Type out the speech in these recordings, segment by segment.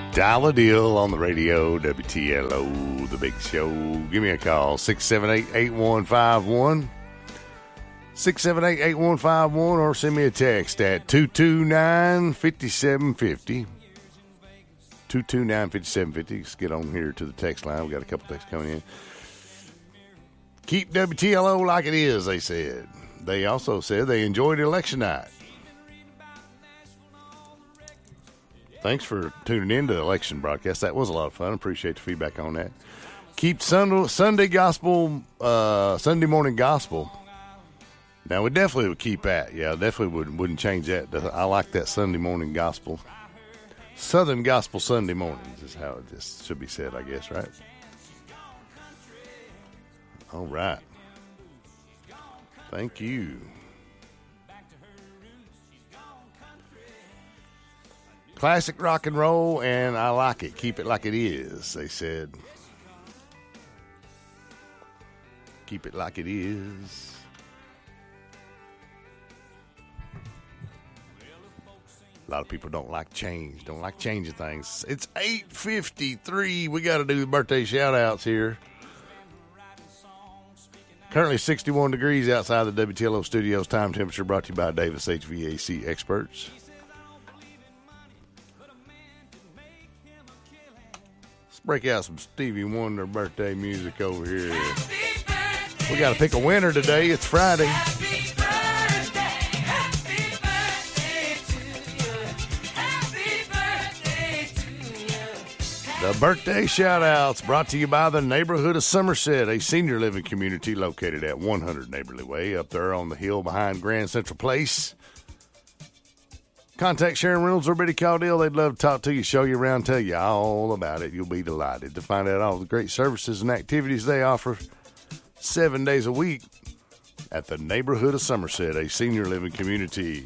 Dial a deal on the radio, WTLO, the big show. Give me a call, 678-8151. 678-8151, or send me a text at 229-5750. 229-5750. Let's get on here to the text line. We got a couple texts coming in. Keep WTLO like it is, they said. They also said they enjoyed election night. Thanks for tuning in to the election broadcast. That was a lot of fun. Appreciate the feedback on that. Keep Sunday gospel, Sunday morning gospel. Now, we definitely would keep that. Yeah, definitely wouldn't change that. I like that Sunday morning gospel. Southern gospel Sunday mornings is how it just should be said, I guess, right? All right. Thank you. Classic rock and roll, and I like it. Keep it like it is, they said. Keep it like it is. A lot of people don't like change, don't like changing things. It's 8:53. We got to do the birthday shout-outs here. Currently 61 degrees outside the WTLO studios. Time temperature brought to you by Davis HVAC Experts. Break out some Stevie Wonder birthday music over here. We got to pick a winner today. It's Friday. Happy birthday to you. Happy birthday to you. The birthday shout-outs brought to you by the Neighborhood of Somerset, a senior living community located at 100 Neighborly Way up there on the hill behind Grand Central Place. Contact Sharon Reynolds or Betty Caudill. They'd love to talk to you, show you around, tell you all about it. You'll be delighted to find out all the great services and activities they offer 7 days a week at the Neighborhood of Somerset, a senior living community.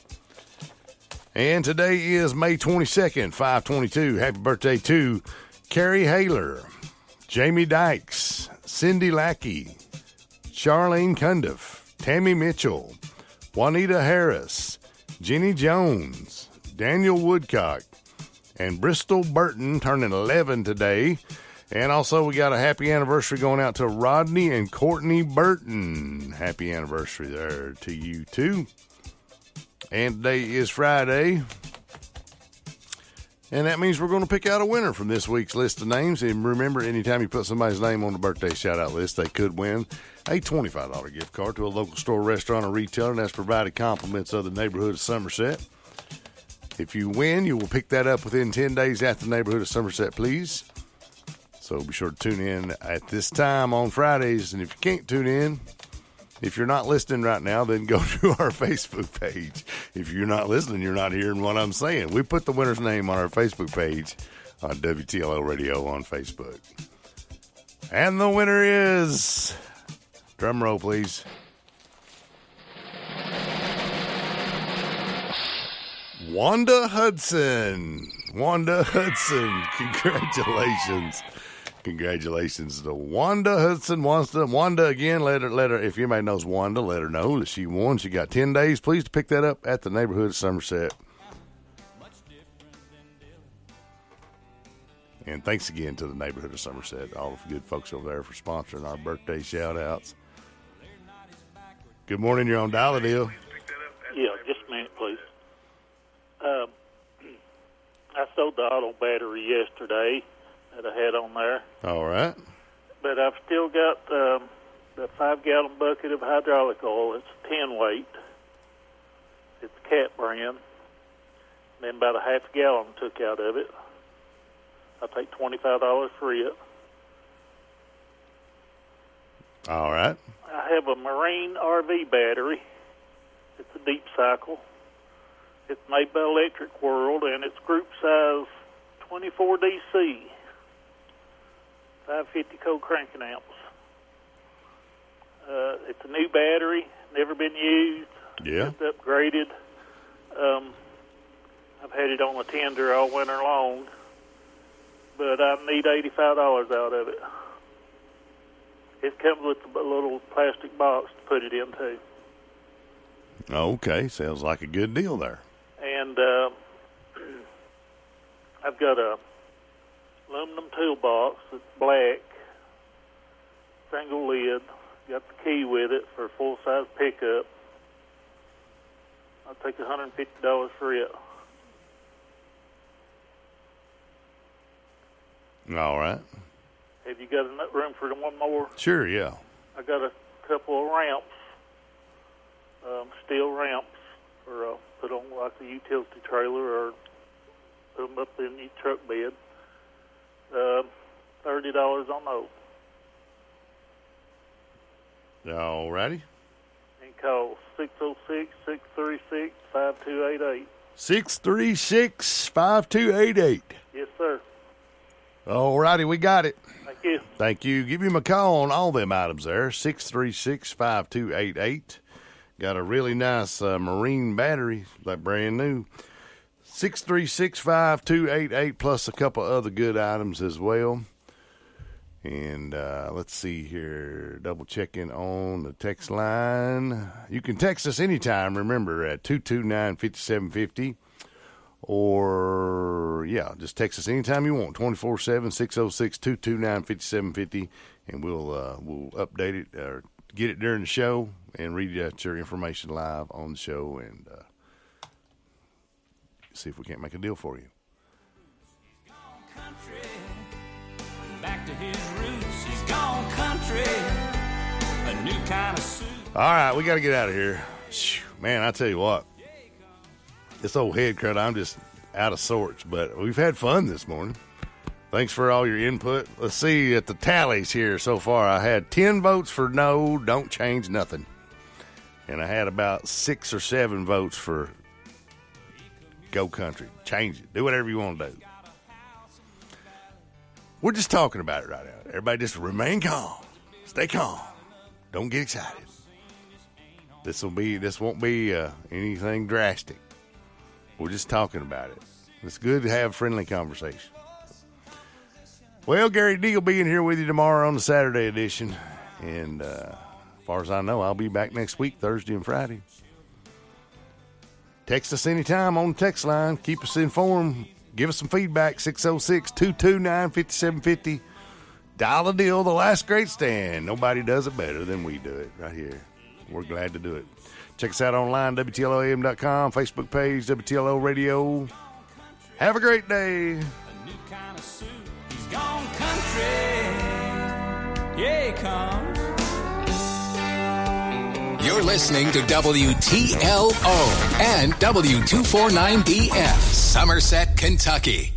And today is May 22nd, 5/22. Happy birthday to Carrie Haler, Jamie Dykes, Cindy Lackey, Charlene Cundiff, Tammy Mitchell, Juanita Harris, Jenny Jones, Daniel Woodcock, and Bristol Burton turning 11 today. And also we got a happy anniversary going out to Rodney and Courtney Burton. Happy anniversary there to you too. And today is Friday. And that means we're going to pick out a winner from this week's list of names. And remember, anytime you put somebody's name on the birthday shout-out list, they could win a $25 gift card to a local store, restaurant, or retailer that's provided compliments of the Neighborhood of Somerset. If you win, you will pick that up within 10 days at the Neighborhood of Somerset, please. So be sure to tune in at this time on Fridays. And if you can't tune in, if you're not listening right now, then go to our Facebook page. If you're not listening, you're not hearing what I'm saying. We put the winner's name on our Facebook page on WTLO Radio on Facebook. And the winner is, drum roll please, Wanda Hudson. Wanda Hudson, congratulations. Congratulations to Wanda Hudson. Wanda again, let her, if anybody knows Wanda, let her know that she won. She got 10 days, please, to pick that up at the Neighborhood of Somerset. And thanks again to the Neighborhood of Somerset, all the good folks over there for sponsoring our birthday shout-outs. Good morning, you're on Dial-A-Deal. Yeah, just a minute, please. I sold the auto battery yesterday that I had on there. All right. But I've still got the 5-gallon bucket of hydraulic oil. It's 10 weight. It's Cat brand. Then about a half gallon took out of it. I'll take $25 for it. All right. I have a Marine RV battery. It's a deep cycle. It's made by Electric World, and it's group size 24 DC, 550 co-cranking amps. It's a new battery, never been used. Yeah. Just upgraded. I've had it on a tender all winter long, but I need $85 out of it. It comes with a little plastic box to put it into. Okay, sounds like a good deal there. And I've got a aluminum toolbox that's black, single lid, got the key with it for a full-size pickup. I'll take $150 for it. All right. Have you got enough room for one more? Sure, yeah. I got a couple of ramps, steel ramps, for put on like a utility trailer or put them up in your truck bed. $30 on those. All righty. And call 606-636-5288. 636-5288. Yes, sir. All righty, we got it. Thank you. Thank you. Give him a call on all them items there, 636-5288. Got a really nice marine battery, like brand new. 636-5288, plus a couple other good items as well. And let's see here, double checking on the text line. You can text us anytime, remember, at 229-5750. Or, yeah, just text us anytime you want, 24/7, 606-229-5750, and we'll update it or get it during the show and read out your information live on the show and see if we can't make a deal for you. He's gone country, back to his roots. He's gone country, a new kind of suit. All right, we got to get out of here. Man, I tell you what. This old head crud, I'm just out of sorts, but we've had fun this morning. Thanks for all your input. Let's see at the tallies here so far. I had 10 votes for no, don't change nothing. And I had about 6 or 7 votes for go country. Change it. Do whatever you want to do. We're just talking about it right now. Everybody just remain calm. Stay calm. Don't get excited. This won't be anything drastic. We're just talking about it. It's good to have friendly conversation. Well, Gary D will be in here with you tomorrow on the Saturday edition. And as far as I know, I'll be back next week, Thursday and Friday. Text us anytime on the text line. Keep us informed. Give us some feedback, 606-229-5750. Dial a deal, the last great stand. Nobody does it better than we do it right here. We're glad to do it. Check us out online, WTLOAM.com, Facebook page, WTLO Radio. Have a great day. A new kind of suit. He's gone country. Yeah, he comes. You're listening to WTLO and W249BF, Somerset, Kentucky.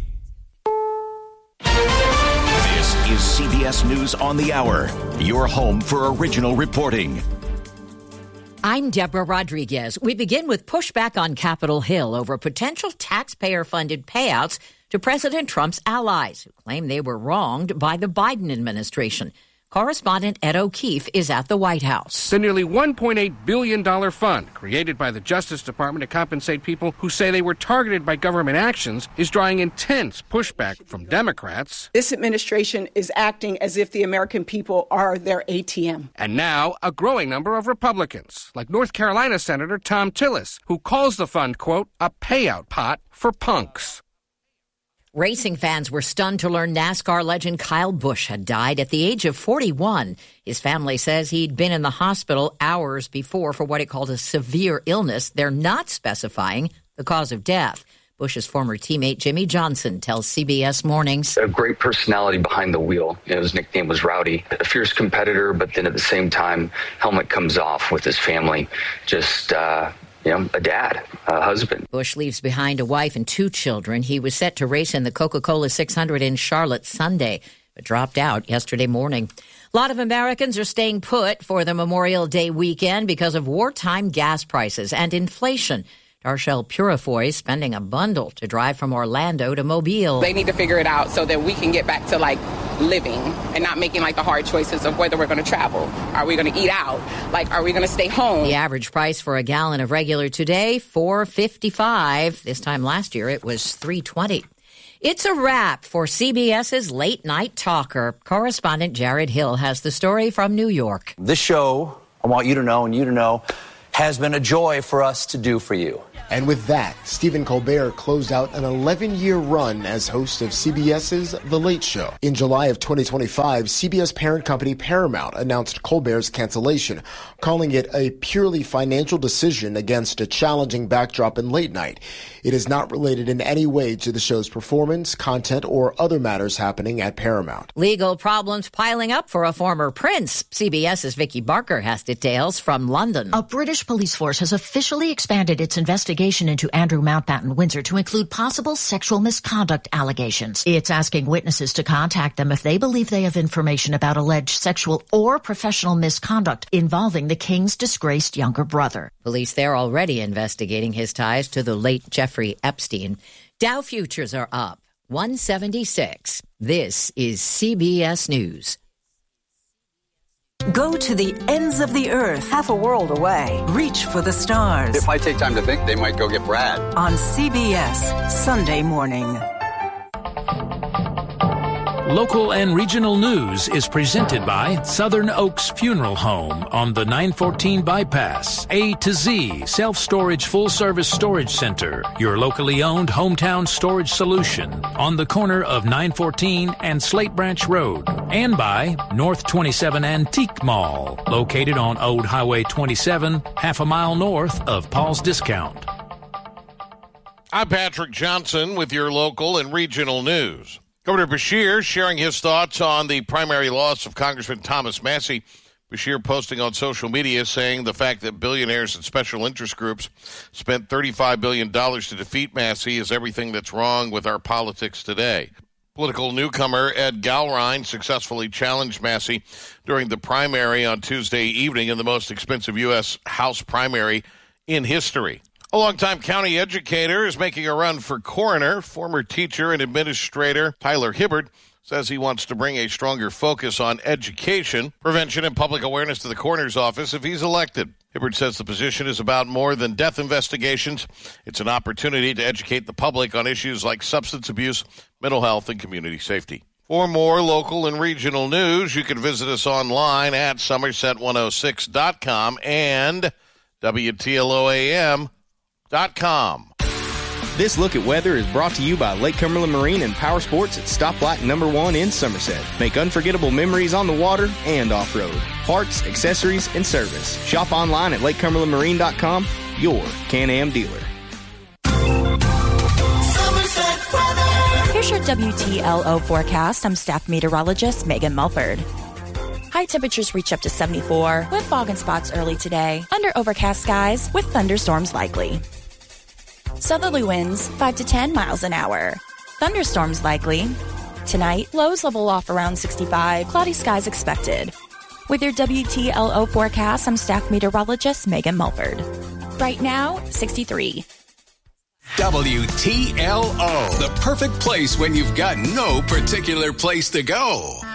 This is CBS News on the Hour, your home for original reporting. I'm Deborah Rodriguez. We begin with pushback on Capitol Hill over potential taxpayer-funded payouts to President Trump's allies, who claim they were wronged by the Biden administration. Correspondent Ed O'Keefe is at the White House. The nearly $1.8 billion fund created by the Justice Department to compensate people who say they were targeted by government actions is drawing intense pushback from Democrats. This administration is acting as if the American people are their ATM. And now a growing number of Republicans, like North Carolina Senator Tom Tillis, who calls the fund, quote, a payout pot for punks. Racing fans were stunned to learn NASCAR legend Kyle Busch had died at the age of 41. His family says he'd been in the hospital hours before for what he called a severe illness. They're not specifying the cause of death. Busch's former teammate Jimmy Johnson tells CBS Mornings. A great personality behind the wheel. His nickname was Rowdy. A fierce competitor, but then at the same time, helmet comes off with his family. Just, a dad, a husband. Busch leaves behind a wife and 2 children. He was set to race in the Coca-Cola 600 in Charlotte Sunday, but dropped out yesterday morning. A lot of Americans are staying put for the Memorial Day weekend because of wartime gas prices and inflation. Darshell Purifoy spending a bundle to drive from Orlando to Mobile. They need to figure it out so that we can get back to living and not making the hard choices of whether we're going to travel. Are we going to eat out? Are we going to stay home? The average price for a gallon of regular today, $4.55. This time last year, it was $3.20. It's a wrap for CBS's Late Night Talker. Correspondent Jared Hill has the story from New York. This show, I want you to know and you to know, has been a joy for us to do for you. And with that, Stephen Colbert closed out an 11-year run as host of CBS's The Late Show. In July of 2025, CBS parent company Paramount announced Colbert's cancellation, calling it a purely financial decision against a challenging backdrop in late night. It is not related in any way to the show's performance, content, or other matters happening at Paramount. Legal problems piling up for a former prince. CBS's Vicky Barker has details from London. A British police force has officially expanded its investigation into Andrew Mountbatten Windsor to include possible sexual misconduct allegations. It's asking witnesses to contact them if they believe they have information about alleged sexual or professional misconduct involving the king's disgraced younger brother. Police there already investigating his ties to the late Jeffrey Epstein. Dow futures are up 176. This is CBS News. Go to the ends of the earth, half a world away. Reach for the stars. If I take time to think, they might go get Brad. On CBS, Sunday morning. Local and regional news is presented by Southern Oaks Funeral Home on the 914 bypass. A to Z Self-Storage Full-Service Storage Center, your locally owned hometown storage solution on the corner of 914 and Slate Branch Road. And by North 27 Antique Mall, located on Old Highway 27, half a mile north of Paul's Discount. I'm Patrick Johnson with your local and regional news. Governor Beshear sharing his thoughts on the primary loss of Congressman Thomas Massie. Beshear posting on social media saying the fact that billionaires and special interest groups spent $35 billion to defeat Massie is everything that's wrong with our politics today. Political newcomer Ed Galrine successfully challenged Massie during the primary on Tuesday evening in the most expensive U.S. House primary in history. A longtime county educator is making a run for coroner. Former teacher and administrator Tyler Hibbard says he wants to bring a stronger focus on education, prevention, and public awareness to the coroner's office if he's elected. Hibbard says the position is about more than death investigations. It's an opportunity to educate the public on issues like substance abuse, mental health, and community safety. For more local and regional news, you can visit us online at Somerset106.com and WTLOAM.com. This look at weather is brought to you by Lake Cumberland Marine and Power Sports at Stoplight number 1 in Somerset. Make unforgettable memories on the water and off-road. Parts, accessories, and service. Shop online at lakecumberlandmarine.com, your Can-Am dealer. Here's your WTLO forecast. I'm staff meteorologist Megan Mulford. High temperatures reach up to 74 with fog and spots early today. Under overcast skies with thunderstorms likely. Southerly winds 5 to 10 miles an hour. Thunderstorms likely. Tonight, lows level off around 65. Cloudy skies expected. With your WTLO forecast, I'm staff meteorologist Megan Mulford. Right now, 63. WTLO, the perfect place when you've got no particular place to go.